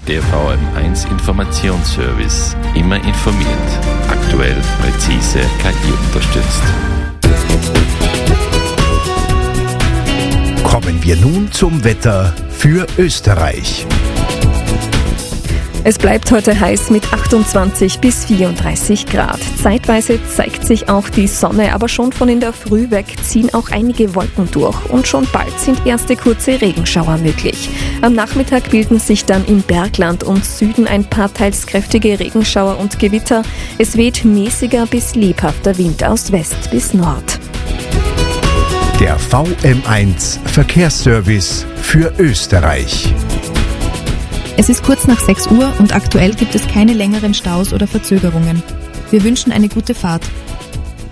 Der VM1 Informationsservice. Immer informiert. Aktuell, präzise, KI unterstützt. Kommen wir nun zum Wetter für Österreich. Es bleibt heute heiß mit 28 bis 34 Grad. Zeitweise zeigt sich auch die Sonne, aber schon von in der Früh weg ziehen auch einige Wolken durch. Und schon bald sind erste kurze Regenschauer möglich. Am Nachmittag bilden sich dann im Bergland und Süden ein paar teils kräftige Regenschauer und Gewitter. Es weht mäßiger bis lebhafter Wind aus West bis Nord. Der VM1 Verkehrsservice für Österreich. Es ist kurz nach 6 Uhr und aktuell gibt es keine längeren Staus oder Verzögerungen. Wir wünschen eine gute Fahrt.